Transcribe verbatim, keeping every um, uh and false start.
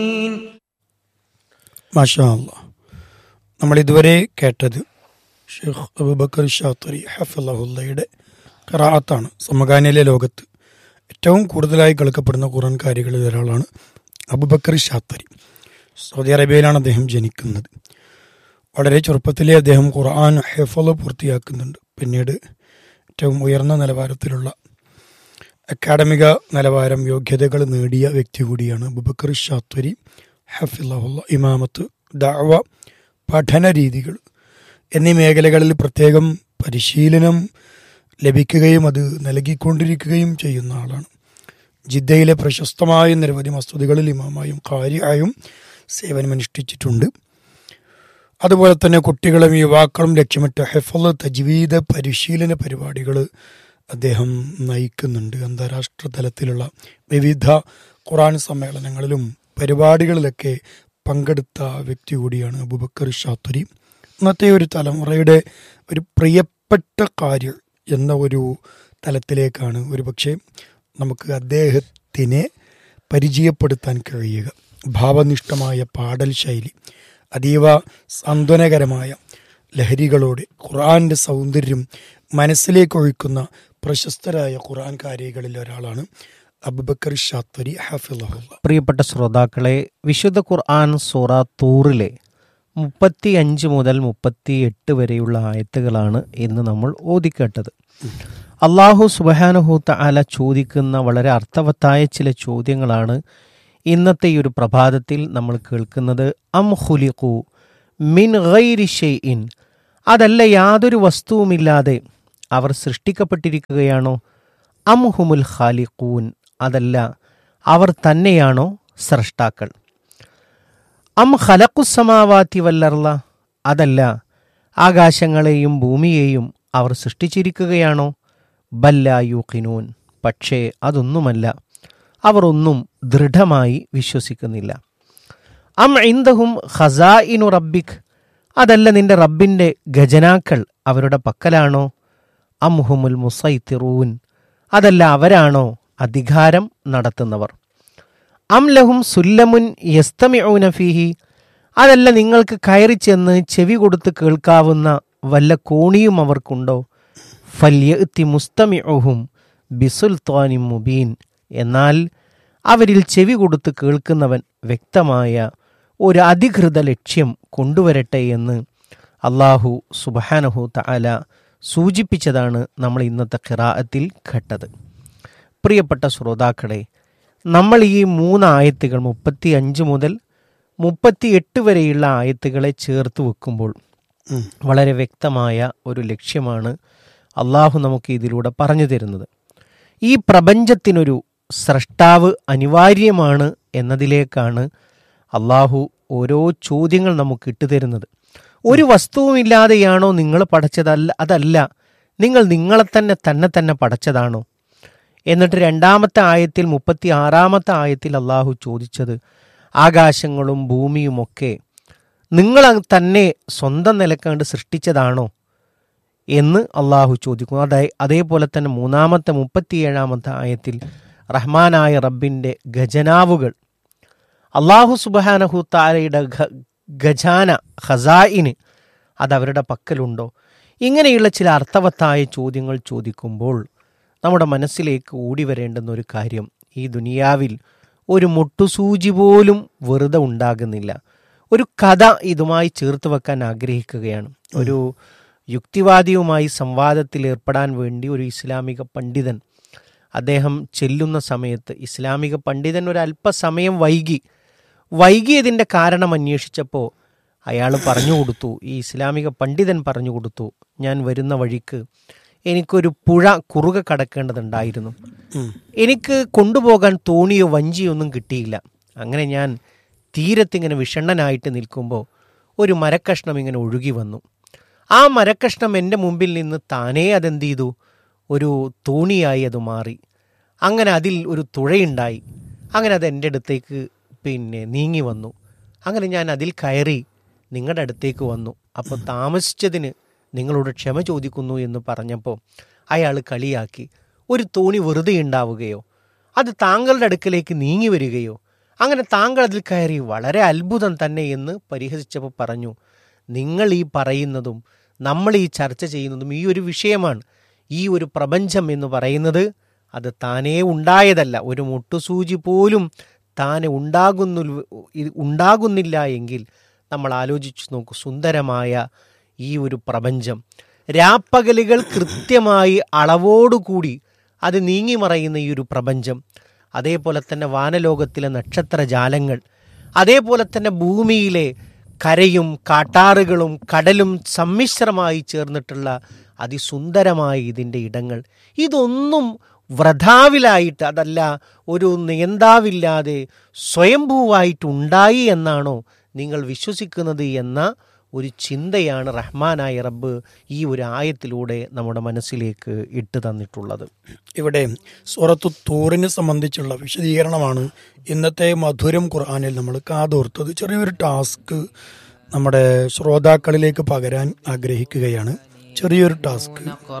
മാഷാ അല്ലാഹ്. നമ്മൾ ഇതുവരെ കേട്ടത് ഷെയ്ഖ് അബൂബക്കർ ഷാത്തറി ഹഫിളഹുല്ലയുടെ ഖിറാഅത്താണ്. സമകാലീന ലോകത്ത് ഏറ്റവും കൂടുതലായി കേൾക്കപ്പെടുന്ന ഖുർആൻകാരികളിൽ ഒരാളാണ് അബൂബക്കർ ഷാത്തറി. സൗദി അറേബ്യയിലാണ് അദ്ദേഹം ജനിക്കുന്നത്. വളരെ ചെറുപ്പത്തിലേ അദ്ദേഹം ഖുർആൻ ഹിഫ്ള് പൂർത്തിയാക്കുന്നുണ്ട്. പിന്നീട് ഏറ്റവും ഉയർന്ന നിലവാരത്തിലുള്ള അക്കാഡമിക നിലവാരം യോഗ്യതകൾ നേടിയ വ്യക്തി കൂടിയാണ് അബൂബക്കർ ഷാത്തറി ഹഫിളഹുല്ല. ഇമാമത്ത്, ദഅവ, പഠന രീതികൾ എന്നീ മേഖലകളിൽ പ്രത്യേകം പരിശീലനം ലഭിക്കുകയും അത് നൽകിക്കൊണ്ടിരിക്കുകയും ചെയ്യുന്ന ആളാണ്. ജിദ്ദയിലെ പ്രശസ്തമായ നിരവധി മസ്ജിദുകളിൽ ഇമാമായും ഖാരിയായും സേവനമനുഷ്ഠിച്ചിട്ടുണ്ട്. അതുപോലെ തന്നെ കുട്ടികളും യുവാക്കളും ലക്ഷ്യമിട്ട് ഹിഫ്ള്, തജ്വീദ് പരിശീലന പരിപാടികൾ അദ്ദേഹം നയിക്കുന്നുണ്ട്. അന്താരാഷ്ട്ര തലത്തിലുള്ള വിവിധ ഖുർആൻ സമ്മേളനങ്ങളിലും പരിപാടികളിലൊക്കെ പങ്കെടുത്ത വ്യക്തി കൂടിയാണ് അബൂബക്കർ ഷാത്തറി. ഇന്നത്തെ ഒരു തലമുറയുടെ ഒരു പ്രിയപ്പെട്ട കാര്യം എന്ന ഒരു തലത്തിലേക്കാണ് ഒരു പക്ഷേ നമുക്ക് അദ്ദേഹത്തിനെ പരിചയപ്പെടുത്താൻ കഴിയുക. ഭാവനിഷ്ഠമായ പാടൽ ശൈലി, അതീവ സാന്ത്വനകരമായ ലഹരികളോടെ ഖുർആന്റെ സൗന്ദര്യം മനസ്സിലേക്ക് ഒഴുക്കുന്ന പ്രശസ്തരായ ഖുർആൻ കാരികളിൽ ഒരാളാണ് അബൂബക്കർ ഷാത്തറി ഹഫിളഹുല്ലാ. പ്രിയപ്പെട്ട ശ്രോതാക്കളെ, വിശുദ്ധ ഖുർആൻ സൂറ തൂറിലെ മുപ്പത്തി അഞ്ച് മുതൽ മുപ്പത്തി എട്ട് വരെയുള്ള ആയത്തുകളാണ് ഇന്ന് നമ്മൾ ഓതിക്കേട്ടത്. അള്ളാഹു സുബ്ഹാനഹു തആല ചോദിക്കുന്ന വളരെ അർത്ഥവത്തായ ചില ചോദ്യങ്ങളാണ് ഇന്നത്തെ ഈ ഒരു പ്രഭാതത്തിൽ നമ്മൾ കേൾക്കുന്നത്. അം ഖുലിഖു മിൻ ഗൈരി ഷൈഇൻ, അതല്ല യാതൊരു വസ്തുവുമില്ലാതെ അവർ സൃഷ്ടിക്കപ്പെട്ടിരിക്കുകയാണോ? അം ഹുമുൽ ഖാലിഖൂൻ, അതല്ല അവർ തന്നെയാണോ സ്രഷ്ടാക്കൾ? അം ഖലഖുസ്സമാവാതി വല്ലർള, അതല്ല ആകാശങ്ങളെയും ഭൂമിയെയും അവർ സൃഷ്ടിച്ചിരിക്കുകയാണോ? ബല്ലാ യൂഖിനൂൻ, പക്ഷേ അതൊന്നുമല്ല, അവർ ഒന്നും ദൃഢമായി വിശ്വസിക്കുന്നില്ല. അം ഇൻദഹും ഖസാഇനു റബ്ബിക്, അതല്ല നിന്റെ റബ്ബിൻ്റെ ഖജനാക്കൾ അവരുടെ പക്കലാണോ? അം ഹുമുൽ മുസൈത്തിറൂൻ, അതല്ല അവരാണോ അധികാരം നടത്തുന്നവർ? അം ലഹും സുല്ലമുൻ യസ്തമിഊന ഫീഹി, അതല്ല നിങ്ങൾക്ക് കയറി ചെന്ന് ചെവി കൊടുത്ത് കേൾക്കാവുന്ന വല്ല കോണിയും അവർക്കുണ്ടോ? ഫല്യഅ്തി മുസ്തമിഉഹും ബിസുൽത്താനിൻ മുബീൻ, എന്നാൽ അവരിൽ ചെവി കൊടുത്ത് കേൾക്കുന്നവൻ വ്യക്തമായ ഒരു അധികൃത ലക്ഷ്യം കൊണ്ടുവരട്ടെ എന്ന് അള്ളാഹു സുബ്ഹാനഹു തആല സൂചിപ്പിച്ചതാണ് നമ്മൾ ഇന്നത്തെ ഖിറാഅത്തിൽ കേട്ടത്. പ്രിയപ്പെട്ട ശ്രോതാക്കളെ, നമ്മൾ ഈ മൂന്ന് ആയത്തുകൾ മുപ്പത്തി അഞ്ച് മുതൽ മുപ്പത്തി എട്ട് വരെയുള്ള ആയത്തുകളെ ചേർത്ത് വെക്കുമ്പോൾ വളരെ വ്യക്തമായ ഒരു ലക്ഷ്യമാണ് അള്ളാഹു നമുക്ക് ഇതിലൂടെ പറഞ്ഞു തരുന്നത്. ഈ പ്രപഞ്ചത്തിനൊരു സ്രഷ്ടാവ് അനിവാര്യമാണ് എന്നതിലേക്കാണ് അള്ളാഹു ഓരോ ചോദ്യങ്ങൾ നമുക്ക് ഇട്ടുതരുന്നത്. ഒരു വസ്തുവുമില്ലാതെയാണോ നിങ്ങൾ പടച്ചതല്ല, അതല്ല നിങ്ങൾ നിങ്ങളെ തന്നെ തന്നെ തന്നെ പടച്ചതാണോ? എന്നിട്ട് രണ്ടാമത്തെ ആയത്തിൽ മുപ്പത്തി ആറാമത്തെ ആയത്തിൽ അള്ളാഹു ചോദിച്ചത് ആകാശങ്ങളും ഭൂമിയുമൊക്കെ നിങ്ങൾ തന്നെ സ്വന്തം നിലക്കണ്ട് സൃഷ്ടിച്ചതാണോ എന്ന് അള്ളാഹു ചോദിക്കുന്നു. അതേ അതേപോലെ തന്നെ മൂന്നാമത്തെ മുപ്പത്തിയേഴാമത്തെ ആയത്തിൽ റഹ്മാനായ റബ്ബിൻ്റെ ഖജനാവുകൾ, അള്ളാഹു സുബ്ഹാനഹു തആലയുടെ ഖജാന ഖസായിന് അതവരുടെ പക്കലുണ്ടോ? ഇങ്ങനെയുള്ള ചില അർത്ഥവത്തായ ചോദ്യങ്ങൾ ചോദിക്കുമ്പോൾ നമ്മുടെ മനസ്സിലേക്ക് ഓടി വരേണ്ടുന്ന ഒരു കാര്യം, ഈ ദുനിയാവിൽ ഒരു മുട്ടുസൂചി പോലും വെറുതെ ഉണ്ടാകുന്നില്ല. ഒരു കഥ ഇതുമായി ചേർത്ത് വെക്കാൻ ആഗ്രഹിക്കുകയാണ്. ഒരു യുക്തിവാദിയുമായി സംവാദത്തിൽ ഏർപ്പെടാൻ വേണ്ടി ഒരു ഇസ്ലാമിക പണ്ഡിതൻ അദ്ദേഹം ചെല്ലുന്ന സമയത്ത് ഇസ്ലാമിക പണ്ഡിതൻ ഒരു അല്പസമയം വൈകി വൈകിയതിൻ്റെ കാരണം അന്വേഷിച്ചപ്പോൾ അയാൾ പറഞ്ഞു കൊടുത്തു, ഈ ഇസ്ലാമിക പണ്ഡിതൻ പറഞ്ഞു കൊടുത്തു, ഞാൻ വരുന്ന വഴിക്ക് എനിക്കൊരു പുഴ കുറുകെ കടക്കേണ്ടതുണ്ടായിരുന്നു. എനിക്ക് കൊണ്ടുപോകാൻ തോണിയോ വഞ്ചിയോ ഒന്നും കിട്ടിയില്ല. അങ്ങനെ ഞാൻ തീരത്തിങ്ങനെ വിഷണ്ണനായിട്ട് നിൽക്കുമ്പോൾ ഒരു മരക്കഷ്ണം ഇങ്ങനെ ഒഴുകി വന്നു. ആ മരക്കഷ്ണം എൻ്റെ മുമ്പിൽ നിന്ന് താനേ അതെന്ത് ചെയ്തു, ഒരു തോണിയായി അത് മാറി. അങ്ങനെ അതിൽ ഒരു തുഴയുണ്ടായി. അങ്ങനെ അത് എൻ്റെ അടുത്തേക്ക് പിന്നെ നീങ്ങി വന്നു. അങ്ങനെ ഞാൻ അതിൽ കയറി നിങ്ങളുടെ അടുത്തേക്ക് വന്നു. അപ്പോൾ താമസിച്ചതിന് നിങ്ങളോട് ക്ഷമ ചോദിക്കുന്നു എന്ന് പറഞ്ഞപ്പോൾ അയാൾ കളിയാക്കി, ഒരു തോണി വെറുതെ ഉണ്ടാവുകയോ അത് താങ്കളുടെ അടുക്കലേക്ക് നീങ്ങി വരികയോ അങ്ങനെ താങ്കൾ അതിൽ കയറി വളരെ അത്ഭുതം തന്നെ എന്ന് പരിഹസിച്ചപ്പോൾ പറഞ്ഞു, നിങ്ങൾ ഈ പറയുന്നതും നമ്മൾ ഈ ചർച്ച ചെയ്യുന്നതും ഈ ഒരു വിഷയമാണ്. ഈ ഒരു പ്രപഞ്ചം എന്ന് പറയുന്നത് അത് താനേ ഉണ്ടായതല്ല. ഒരു മുട്ടുസൂചി പോലും താനെ ഉണ്ടാകുന്നു ഉണ്ടാകുന്നില്ല എങ്കിൽ നമ്മൾ ആലോചിച്ച് നോക്കൂ, സുന്ദരമായ ഈ ഒരു പ്രപഞ്ചം, രാപ്പകലുകൾ കൃത്യമായി അളവോടുകൂടി അത് നീങ്ങി മറയുന്ന ഈ ഒരു പ്രപഞ്ചം, അതേപോലെ തന്നെ വാനലോകത്തിലെ നക്ഷത്രജാലങ്ങൾ, അതേപോലെ തന്നെ ഭൂമിയിലെ കരയും കാട്ടാറുകളും കടലും സമ്മിശ്രമായി ചേർന്നിട്ടുള്ള അതിസുന്ദരമായ ഇതിൻ്റെ ഇടങ്ങൾ, ഇതൊന്നും വ്രതാവിലായിട്ട്, അതല്ല ഒരു നിയന്താവില്ലാതെ സ്വയംഭൂവായിട്ടുണ്ടായി എന്നാണോ നിങ്ങൾ വിശ്വസിക്കുന്നത് എന്ന ഒരു ചിന്തയാണ് റഹ്മാനായ റബ്ബ് ഈ ഒരു ആയത്തിലൂടെ നമ്മുടെ മനസ്സിലേക്ക് ഇട്ട് തന്നിട്ടുള്ളത്. ഇവിടെ സൂറത്തു തൂറിനെ സംബന്ധിച്ചുള്ള വിശദീകരണമാണ് ഇന്നത്തെ മധുരം ഖുർആനിൽ നമ്മൾ കാതോർത്തത്. ചെറിയൊരു ടാസ്ക് നമ്മുടെ ശ്രോതാക്കളിലേക്ക് പകരാൻ ആഗ്രഹിക്കുകയാണ്. ചെറിയൊരു ടാസ്ക്.